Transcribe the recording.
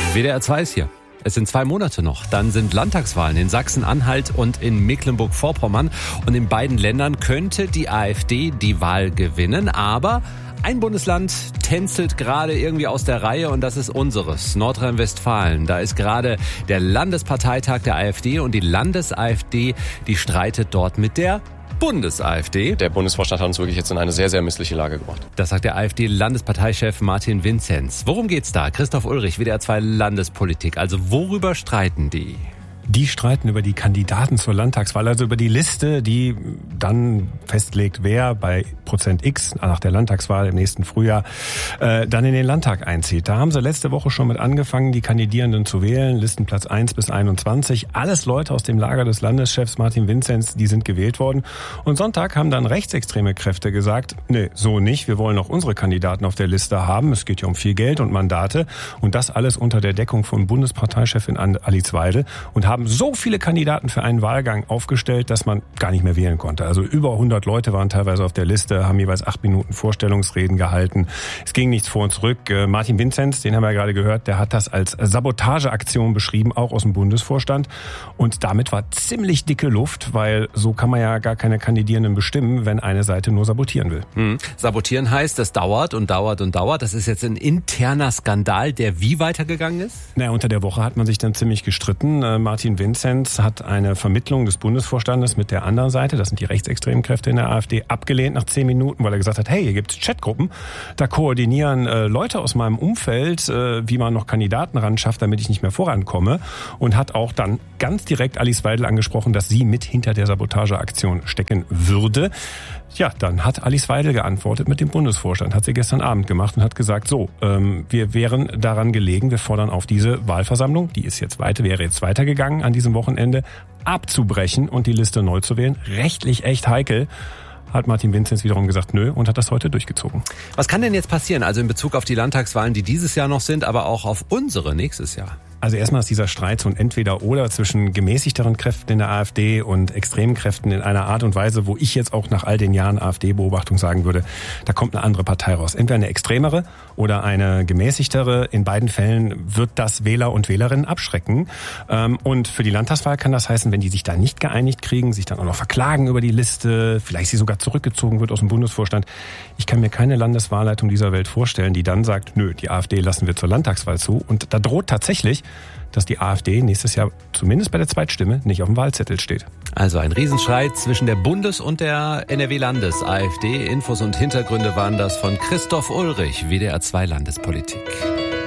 WDR 2 ist hier. Es sind 2 Monate noch. Dann sind Landtagswahlen in Sachsen-Anhalt und in Mecklenburg-Vorpommern. Und in beiden Ländern könnte die AfD die Wahl gewinnen. Aber ein Bundesland tänzelt gerade irgendwie aus der Reihe und das ist unseres, Nordrhein-Westfalen. Da ist gerade der Landesparteitag der AfD und die Landes-AfD, die streitet dort mit der Bundes-AfD. Der Bundesvorstand hat uns wirklich jetzt in eine sehr, sehr missliche Lage gebracht. Das sagt der AfD-Landesparteichef Martin Vinzenz. Worum geht's da? Christoph Ulrich, WDR 2 Landespolitik. Also worüber streiten die? Die streiten über die Kandidaten zur Landtagswahl, also über die Liste, die dann festlegt, wer bei Prozent X nach der Landtagswahl im nächsten Frühjahr dann in den Landtag einzieht. Da haben sie letzte Woche schon mit angefangen, die Kandidierenden zu wählen, Listenplatz 1 bis 21. Alles Leute aus dem Lager des Landeschefs Martin Vinzenz, die sind gewählt worden. Und Sonntag haben dann rechtsextreme Kräfte gesagt, nee, so nicht, wir wollen auch unsere Kandidaten auf der Liste haben. Es geht ja um viel Geld und Mandate und das alles unter der Deckung von Bundesparteichefin Alice Weidel und haben so viele Kandidaten für einen Wahlgang aufgestellt, dass man gar nicht mehr wählen konnte. Also über 100 Leute waren teilweise auf der Liste, haben jeweils 8 Minuten Vorstellungsreden gehalten. Es ging nichts vor und zurück. Martin Vinzenz, den haben wir ja gerade gehört, der hat das als Sabotageaktion beschrieben, auch aus dem Bundesvorstand. Und damit war ziemlich dicke Luft, weil so kann man ja gar keine Kandidierenden bestimmen, wenn eine Seite nur sabotieren will. Sabotieren heißt, das dauert und dauert und dauert. Das ist jetzt ein interner Skandal, der wie weitergegangen ist? Na, unter der Woche hat man sich dann ziemlich gestritten. Martin Vinzenz hat eine Vermittlung des Bundesvorstandes mit der anderen Seite, das sind die rechtsextremen Kräfte in der AfD, abgelehnt nach 10 Minuten, weil er gesagt hat, hey, hier gibt's Chatgruppen, da koordinieren Leute aus meinem Umfeld, wie man noch Kandidaten ran schafft, damit ich nicht mehr vorankomme, und hat auch dann ganz direkt Alice Weidel angesprochen, dass sie mit hinter der Sabotageaktion stecken würde. Ja, dann hat Alice Weidel geantwortet mit dem Bundesvorstand, hat sie gestern Abend gemacht und hat gesagt, so, wir wären daran gelegen, wir fordern auf diese Wahlversammlung, wäre jetzt weitergegangen an diesem Wochenende, abzubrechen und die Liste neu zu wählen. Rechtlich echt heikel. Hat Martin Vinzenz wiederum gesagt, nö, und hat das heute durchgezogen. Was kann denn jetzt passieren, also in Bezug auf die Landtagswahlen, die dieses Jahr noch sind, aber auch auf unsere nächstes Jahr? Also erstmal ist dieser Streit so ein Entweder-Oder zwischen gemäßigteren Kräften in der AfD und extremen Kräften in einer Art und Weise, wo ich jetzt auch nach all den Jahren AfD-Beobachtung sagen würde, da kommt eine andere Partei raus. Entweder eine extremere oder eine gemäßigtere. In beiden Fällen wird das Wähler und Wählerinnen abschrecken. Und für die Landtagswahl kann das heißen, wenn die sich da nicht geeinigt kriegen, sich dann auch noch verklagen über die Liste, vielleicht sie sogar zurückgezogen wird aus dem Bundesvorstand. Ich kann mir keine Landeswahlleitung dieser Welt vorstellen, die dann sagt, nö, die AfD lassen wir zur Landtagswahl zu. Und da droht tatsächlich, dass die AfD nächstes Jahr zumindest bei der Zweitstimme nicht auf dem Wahlzettel steht. Also ein Riesenstreit zwischen der Bundes- und der NRW-Landes-AfD. Infos und Hintergründe waren das von Christoph Ulrich, WDR 2 Landespolitik.